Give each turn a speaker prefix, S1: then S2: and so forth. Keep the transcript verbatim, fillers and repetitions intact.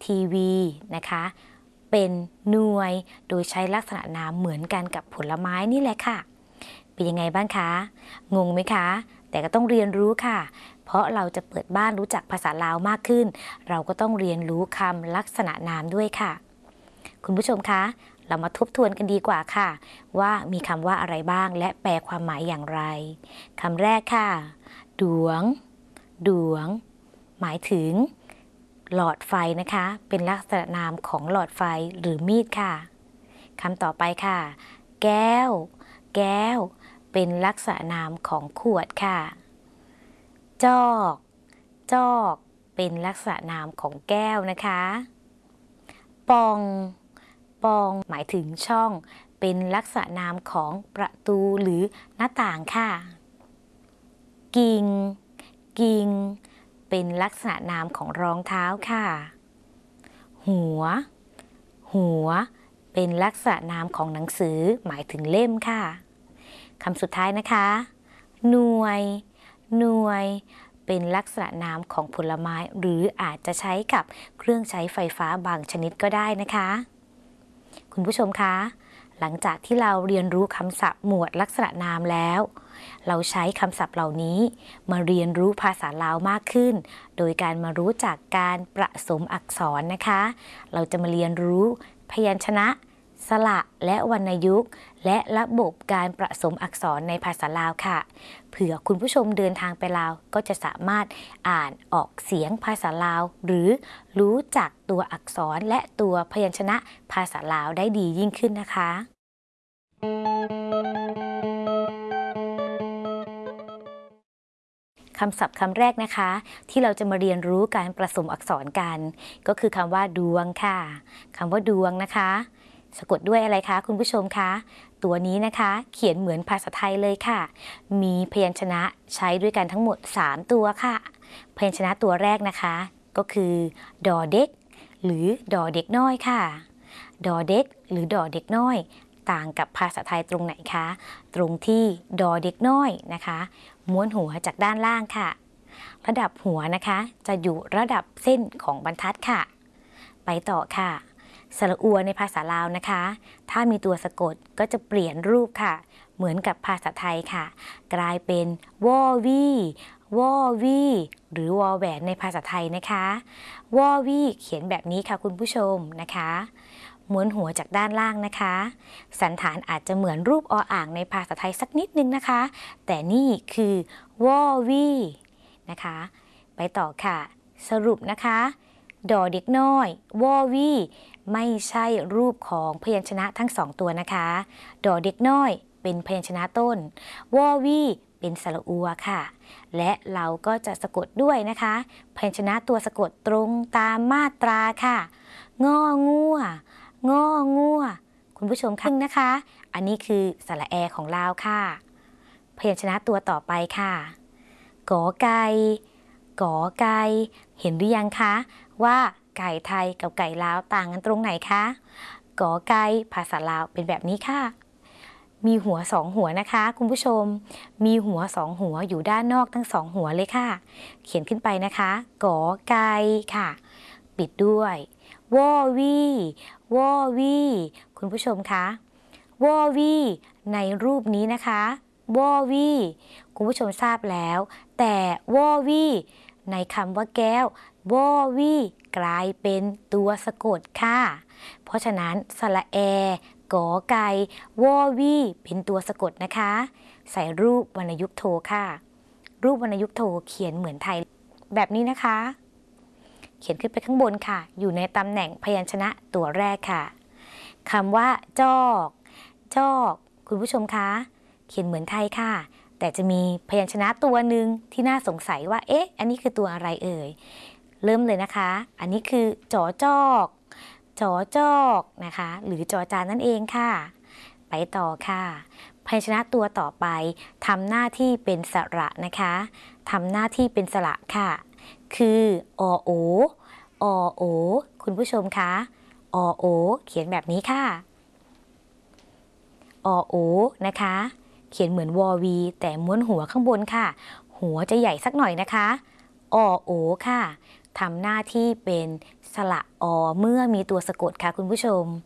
S1: ทีวีนะคะเป็นหน่วยโดยใช้ลักษณะนามเหมือนกันกับผลไม้นี่แหละค่ะเป็นยังไงบ้างคะงงไหมคะแต่ก็ต้องเรียนรู้ค่ะเพราะเราจะเปิดบ้านรู้จักภาษาลาวมากขึ้นเราก็ต้องเรียนรู้คำลักษณะนามด้วยค่ะคุณผู้ชมคะเรามาทบทวนกันดีกว่าค่ะว่ามีคำว่าอะไรบ้างและแปลความหมายอย่างไรคำแรกค่ะดวงดวงหมายถึงหลอดไฟนะคะเป็นลักษณะนามของหลอดไฟหรือมีดค่ะคำต่อไปค่ะแก้วแก้วเป็นลักษณะนามของขวดค่ะจอกจอกเป็นลักษณะนามของแก้วนะคะปองปองหมายถึงช่องเป็นลักษณะนามของประตูหรือหน้าต่างค่ะกิ่งกิ่งเป็นลักษณะนามของรองเท้าค่ะหัวหัวเป็นลักษณะนามของหนังสือหมายถึงเล่มค่ะคำสุดท้ายนะคะหน่วยหน่วยเป็นลักษณะนามของผลไม้หรืออาจจะใช้กับเครื่องใช้ไฟฟ้าบางชนิดก็ได้นะคะคุณผู้ชมคะหลังจากที่เราเรียนรู้คำศัพท์หมวดลักษณะนามแล้วเราใช้คำศัพท์เหล่านี้มาเรียนรู้ภาษาลาวมากขึ้นโดยการมารู้จักการประสมอักษรนะคะเราจะมาเรียนรู้พยัญชนะสระและวรรณยุกต์และระบบการประสมอักษรในภาษาลาวค่ะเผื่อคุณผู้ชมเดินทางไปลาวก็จะสามารถอ่านออกเสียงภาษาลาวหรือรู้จักตัวอักษรและตัวพยัญชนะภาษาลาวได้ดียิ่งขึ้นนะคะคำศัพท์คำแรกนะคะที่เราจะมาเรียนรู้การประสมอักษรกันก็คือคำว่าดวงค่ะคำว่าดวงนะคะสะกดด้วยอะไรคะคุณผู้ชมคะตัวนี้นะคะเขียนเหมือนภาษาไทยเลยค่ะมีพยัญชนะใช้ด้วยกันทั้งหมดสามตัวค่ะพยัญชนะตัวแรกนะคะก็คือดอเด็กหรือดอเด็กน้อยค่ะดอเด็กหรือดอเด็กน้อยต่างกับภาษาไทยตรงไหนคะตรงที่ดอเด็กน้อยนะคะม้วนหัวจากด้านล่างค่ะระดับหัวนะคะจะอยู่ระดับเส้นของบรรทัดค่ะไปต่อค่ะสระอัวในภาษาลาวนะคะถ้ามีตัวสะกดก็จะเปลี่ยนรูปค่ะเหมือนกับภาษาไทยค่ะกลายเป็นวอวีวอวีหรือวอแหวนในภาษาไทยนะคะวอวีเขียนแบบนี้ค่ะคุณผู้ชมนะคะม้วนหัวจากด้านล่างนะคะสันฐานอาจจะเหมือนรูปออ่างในภาษาไทยสักนิดนึงนะคะแต่นี่คือวอวีนะคะไปต่อค่ะสรุปนะคะดอเด็กน้อยวอวีไม่ใช่รูปของพยัญชนะทั้งสองตัวนะคะดอเด็กน้อยเป็นพยัญชนะต้นวอวีเป็นสระอัวค่ะและเราก็จะสะกดด้วยนะคะพยัญชนะตัวสะกดตรงตามมาตราค่ะงองัวงองัวคุณผู้ชมคะนะคะอันนี้คือสระแอของลาวค่ะพยัญชนะตัวต่อไปค่ะกอไก่กอไก่เห็นหรือยังคะว่าไก่ไทยกับไก่ลาวต่างกันตรงไหนคะกอไก่ภาษาลาวเป็นแบบนี้ค่ะมีหัวสองหัวนะคะคุณผู้ชมมีหัวสองหัวอยู่ด้านนอกทั้งสองหัวเลยค่ะเขียนขึ้นไปนะคะกอไก่ค่ะปิดด้วยวอวีวอวีคุณผู้ชมคะวอวีในรูปนี้นะคะวอวีคุณผู้ชมทราบแล้วแต่วอวีในคำว่าแก้ววอวีกลายเป็นตัวสะกดค่ะเพราะฉะนั้นสระแอกอไก่วอวีเป็นตัวสะกดนะคะใส่รูปวรรณยุกต์โทค่ะรูปวรรณยุกต์โทเขียนเหมือนไทยแบบนี้นะคะเขียนขึ้นไปข้างบนค่ะอยู่ในตำแหน่งพยัญชนะตัวแรกค่ะคำว่าจอกจอกคุณผู้ชมคะเขียนเหมือนไทยค่ะแต่จะมีพยัญชนะตัวหนึ่งที่น่าสงสัยว่าเอ๊ะอันนี้คือตัวอะไรเอ่ยเริ่มเลยนะคะอันนี้คือจอจอกจอจอกนะคะหรือจอจานนั่นเองค่ะไปต่อค่ะพยัญชนะตัวต่อไปทำหน้าที่เป็นสระนะคะทำหน้าที่เป็นสระค่ะคืออโออโอคุณผู้ชมคะอโอเขียนแบบนี้ค่ะอโอนะคะเขียนเหมือนวอวีแต่ม้วนหัวข้างบนค่ะหัวจะใหญ่สักหน่อยนะคะอโอค่ะทำหน้าที่เป็นสระอเมื่อมีตัวสะกดค่ะคุณผู้ชม